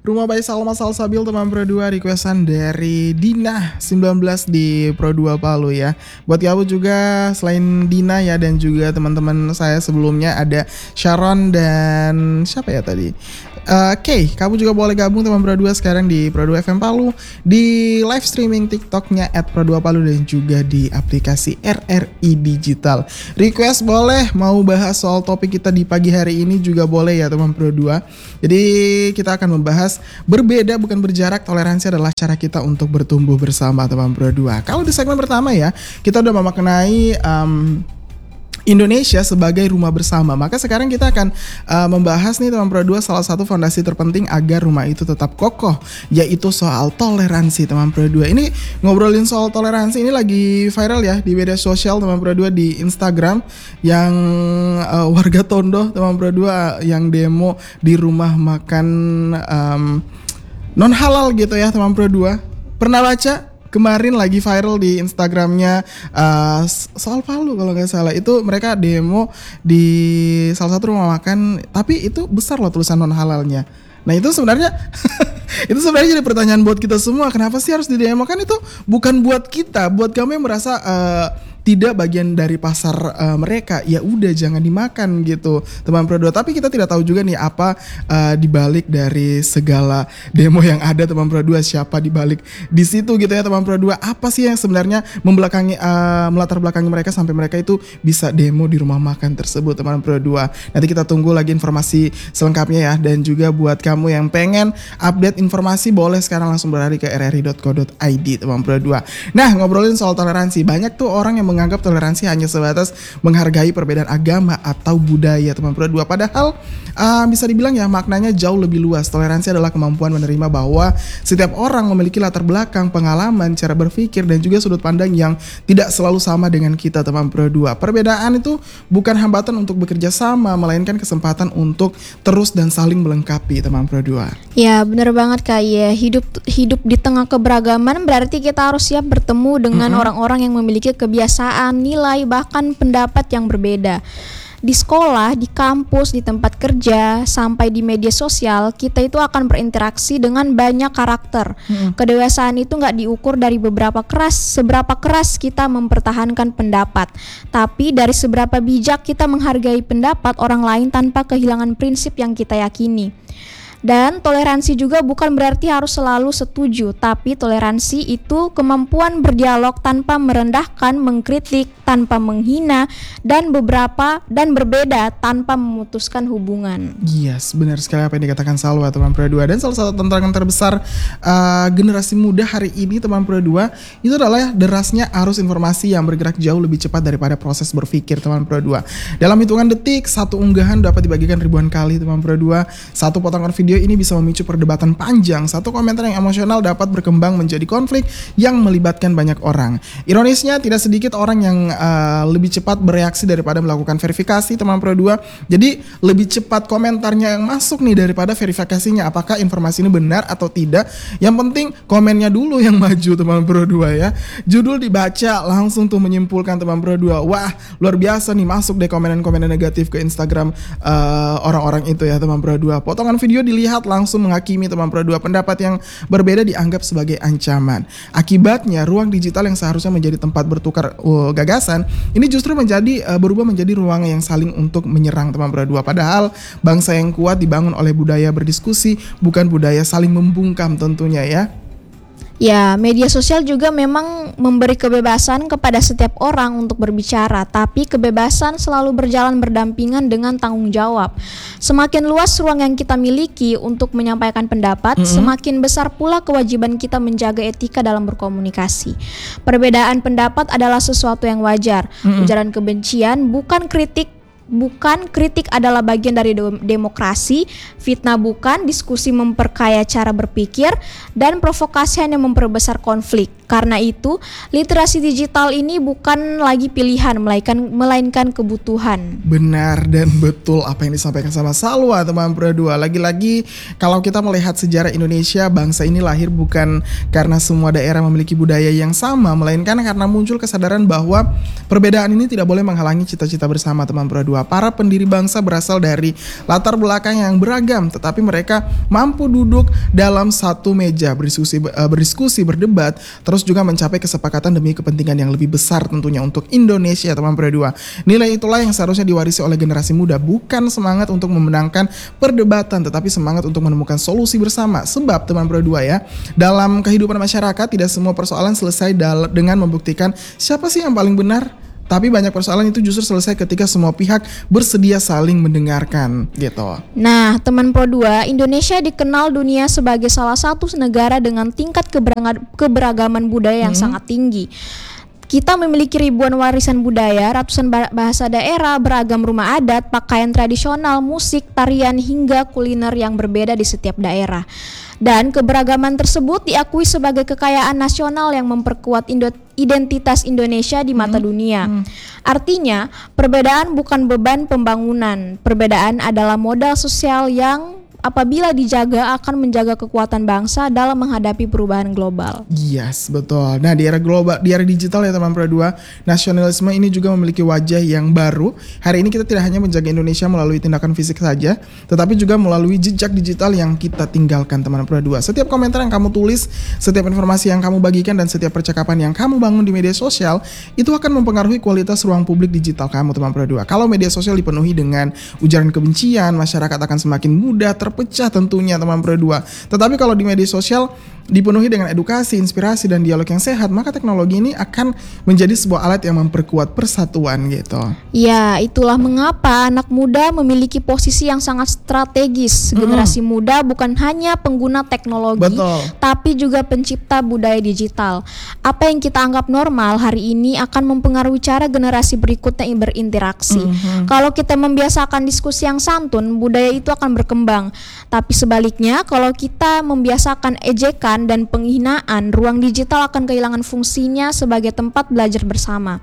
Rumah by Salma Salsabil teman Pro 2, requestan dari Dina 19 di Pro 2 Palu ya. Buat kamu juga selain Dina ya, dan juga teman-teman saya sebelumnya ada Sharon dan siapa ya tadi? Oke, kamu juga boleh gabung teman Pro 2 sekarang di Pro 2 FM Palu, di live streaming TikToknya @Pro2 Palu, dan juga di aplikasi RRI Digital. Request boleh, mau bahas soal topik kita di pagi hari ini juga boleh ya teman Pro 2. Jadi kita akan membahas berbeda bukan berjarak, toleransi adalah cara kita untuk bertumbuh bersama teman Pro 2. Kalau di segmen pertama ya, kita udah memaknai Indonesia sebagai rumah bersama. Maka sekarang kita akan membahas nih teman Pro 2 salah satu fondasi terpenting agar rumah itu tetap kokoh, yaitu soal toleransi teman Pro 2. Ini ngobrolin soal toleransi ini lagi viral ya di media sosial teman Pro 2, di Instagram, yang warga Tondo teman Pro 2 yang demo di rumah makan non halal gitu ya teman Pro 2. Pernah baca? Kemarin lagi viral di Instagramnya soal Palu kalau nggak salah. Itu mereka demo di salah satu rumah makan, tapi itu besar loh tulisan non halalnya. Nah itu sebenarnya itu sebenarnya jadi pertanyaan buat kita semua. Kenapa sih harus didemo? Kan itu bukan buat kita, buat kamu yang merasa tidak bagian dari pasar mereka, ya udah jangan dimakan gitu teman Pro 2. Tapi kita tidak tahu juga nih apa dibalik dari segala demo yang ada teman Pro 2, siapa dibalik di situ gitu ya teman Pro 2. Apa sih yang sebenarnya melatar belakangi mereka sampai mereka itu bisa demo di rumah makan tersebut teman Pro 2. Nanti kita tunggu lagi informasi selengkapnya ya. Dan juga buat kamu yang pengen update informasi, boleh sekarang langsung berlari ke rri.co.id teman Pro 2. Nah, ngobrolin soal toleransi, banyak tuh orang yang menganggap toleransi hanya sebatas menghargai perbedaan agama atau budaya teman Pro 2. Padahal bisa dibilang ya maknanya jauh lebih luas. Toleransi adalah kemampuan menerima bahwa setiap orang memiliki latar belakang, pengalaman, cara berpikir, dan juga sudut pandang yang tidak selalu sama dengan kita teman Pro 2. Perbedaan itu bukan hambatan untuk bekerja sama, melainkan kesempatan untuk terus dan saling melengkapi teman Pro 2. Ya benar banget Kak. Ya, hidup di tengah keberagaman berarti kita harus siap bertemu dengan orang-orang yang memiliki kebiasaan, nilai, bahkan pendapat yang berbeda. Di sekolah, di kampus, di tempat kerja, sampai di media sosial, kita itu akan berinteraksi dengan banyak karakter. Kedewasaan itu nggak diukur dari seberapa keras kita mempertahankan pendapat, tapi dari seberapa bijak kita menghargai pendapat orang lain tanpa kehilangan prinsip yang kita yakini. Dan toleransi juga bukan berarti harus selalu setuju, tapi toleransi itu kemampuan berdialog tanpa merendahkan, mengkritik tanpa menghina, dan berbeda tanpa memutuskan hubungan. Yes, benar sekali apa yang dikatakan Salwa teman Pro 2. Dan salah satu tantangan terbesar generasi muda hari ini teman Pro 2 itu adalah derasnya arus informasi yang bergerak jauh lebih cepat daripada proses berpikir teman Pro 2. Dalam hitungan detik, satu unggahan dapat dibagikan ribuan kali teman Pro 2. Satu potongan video ini bisa memicu perdebatan panjang. Satu komentar yang emosional dapat berkembang menjadi konflik yang melibatkan banyak orang. Ironisnya, tidak sedikit orang yang lebih cepat bereaksi daripada melakukan verifikasi teman Pro 2. Jadi lebih cepat komentarnya yang masuk nih daripada verifikasinya, apakah informasi ini benar atau tidak. Yang penting komennya dulu yang maju teman Pro 2 ya. Judul dibaca langsung tuh menyimpulkan teman Pro 2. Wah, luar biasa nih, masuk deh komenan-komenan negatif ke Instagram orang-orang itu ya teman Pro 2. Potongan video dilihat langsung menghakimi teman Pro 2. Pendapat yang berbeda dianggap sebagai ancaman. Akibatnya ruang digital yang seharusnya menjadi tempat bertukar gagasan ini justru berubah menjadi ruang yang saling untuk menyerang teman Pro 2. Padahal bangsa yang kuat dibangun oleh budaya berdiskusi, bukan budaya saling membungkam tentunya ya. Ya, media sosial juga memang memberi kebebasan kepada setiap orang untuk berbicara, tapi kebebasan selalu berjalan berdampingan dengan tanggung jawab. Semakin luas ruang yang kita miliki untuk menyampaikan pendapat, semakin besar pula kewajiban kita menjaga etika dalam berkomunikasi. Perbedaan pendapat adalah sesuatu yang wajar. Ujaran kebencian bukan kritik adalah bagian dari demokrasi, fitnah bukan, diskusi memperkaya cara berpikir, dan provokasi hanya memperbesar konflik. Karena itu, literasi digital ini bukan lagi pilihan, melainkan kebutuhan. Benar dan betul apa yang disampaikan sama Salwa, teman Pro 2. Lagi-lagi kalau kita melihat sejarah Indonesia, bangsa ini lahir bukan karena semua daerah memiliki budaya yang sama, melainkan karena muncul kesadaran bahwa perbedaan ini tidak boleh menghalangi cita-cita bersama, teman Pro 2. Para pendiri bangsa berasal dari latar belakang yang beragam, tetapi mereka mampu duduk dalam satu meja berdiskusi, berdebat, terus juga mencapai kesepakatan demi kepentingan yang lebih besar tentunya untuk Indonesia, teman Pro 2. Nilai itulah yang seharusnya diwarisi oleh generasi muda, bukan semangat untuk memenangkan perdebatan, tetapi semangat untuk menemukan solusi bersama. Sebab teman Pro 2 ya, dalam kehidupan masyarakat tidak semua persoalan selesai dengan membuktikan siapa sih yang paling benar. Tapi banyak persoalan itu justru selesai ketika semua pihak bersedia saling mendengarkan gitu. Nah, teman Pro 2, Indonesia dikenal dunia sebagai salah satu negara dengan tingkat keberagaman budaya yang sangat tinggi. Kita memiliki ribuan warisan budaya, ratusan bahasa daerah, beragam rumah adat, pakaian tradisional, musik, tarian, hingga kuliner yang berbeda di setiap daerah. Dan keberagaman tersebut diakui sebagai kekayaan nasional yang memperkuat identitas Indonesia di mata dunia. Artinya, perbedaan bukan beban pembangunan. Perbedaan adalah modal sosial yang apabila dijaga akan menjaga kekuatan bangsa dalam menghadapi perubahan global. Yes, betul. Nah, di era global, di era digital ya teman Pro 2, nasionalisme ini juga memiliki wajah yang baru. Hari ini kita tidak hanya menjaga Indonesia melalui tindakan fisik saja, tetapi juga melalui jejak digital yang kita tinggalkan, teman Pro 2. Setiap komentar yang kamu tulis, setiap informasi yang kamu bagikan, dan setiap percakapan yang kamu bangun di media sosial, itu akan mempengaruhi kualitas ruang publik digital kamu, teman Pro 2. Kalau media sosial dipenuhi dengan ujaran kebencian, masyarakat akan semakin mudah terpecah tentunya, teman Pro 2. Tetapi kalau di media sosial dipenuhi dengan edukasi, inspirasi, dan dialog yang sehat, maka teknologi ini akan menjadi sebuah alat yang memperkuat persatuan gitu. Ya, itulah mengapa anak muda memiliki posisi yang sangat strategis. Generasi muda bukan hanya pengguna teknologi, tapi juga pencipta budaya digital. Apa yang kita anggap normal hari ini akan mempengaruhi cara generasi berikutnya yang berinteraksi. Kalau kita membiasakan diskusi yang santun, budaya itu akan berkembang. Tapi sebaliknya, kalau kita membiasakan ejekan dan penghinaan, ruang digital akan kehilangan fungsinya sebagai tempat belajar bersama.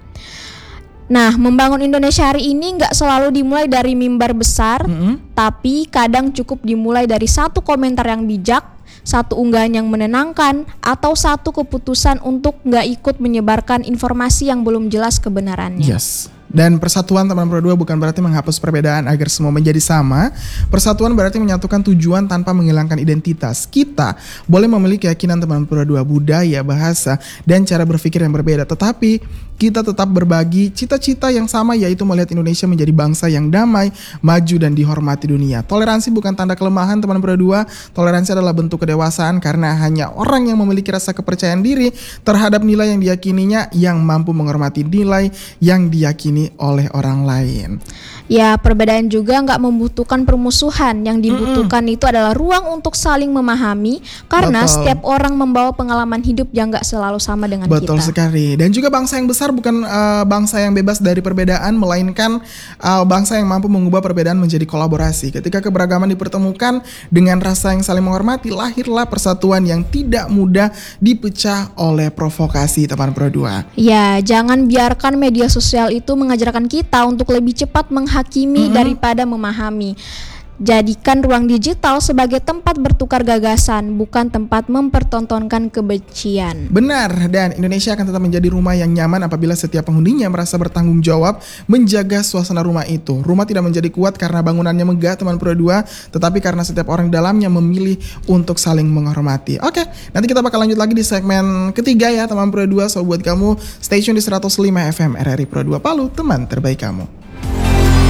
Nah, membangun Indonesia hari ini nggak selalu dimulai dari mimbar besar, tapi kadang cukup dimulai dari satu komentar yang bijak, satu unggahan yang menenangkan, atau satu keputusan untuk nggak ikut menyebarkan informasi yang belum jelas kebenarannya. Yes. Dan persatuan teman Pro 2 bukan berarti menghapus perbedaan agar semua menjadi sama. Persatuan berarti menyatukan tujuan tanpa menghilangkan identitas. Kita boleh memiliki keyakinan teman Pro 2, budaya, bahasa, dan cara berpikir yang berbeda, tetapi kita tetap berbagi cita-cita yang sama, yaitu melihat Indonesia menjadi bangsa yang damai, maju, dan dihormati dunia. Toleransi bukan tanda kelemahan teman Pro 2. Toleransi adalah bentuk kedewasaan, karena hanya orang yang memiliki rasa kepercayaan diri terhadap nilai yang diyakininya yang mampu menghormati nilai yang diyakini oleh orang lain. Ya, perbedaan juga nggak membutuhkan permusuhan. Yang dibutuhkan itu adalah ruang untuk saling memahami, karena setiap orang membawa pengalaman hidup yang nggak selalu sama dengan kita. Betul sekali. Dan juga bangsa yang besar bukan bangsa yang bebas dari perbedaan, melainkan bangsa yang mampu mengubah perbedaan menjadi kolaborasi. Ketika keberagaman dipertemukan dengan rasa yang saling menghormati, lahirlah persatuan yang tidak mudah dipecah oleh provokasi, teman Pro 2. Ya, jangan biarkan media sosial itu mengajarkan kita untuk lebih cepat menghakimi daripada memahami. Jadikan ruang digital sebagai tempat bertukar gagasan, bukan tempat mempertontonkan kebencian. Benar, dan Indonesia akan tetap menjadi rumah yang nyaman apabila setiap penghuninya merasa bertanggung jawab menjaga suasana rumah itu. Rumah tidak menjadi kuat karena bangunannya megah, teman Pro 2, tetapi karena setiap orang di dalamnya memilih untuk saling menghormati. Oke, nanti kita bakal lanjut lagi di segmen ketiga ya, teman Pro 2. So buat kamu, stay tune di 105 FM RRI Pro 2 Palu, teman terbaik kamu.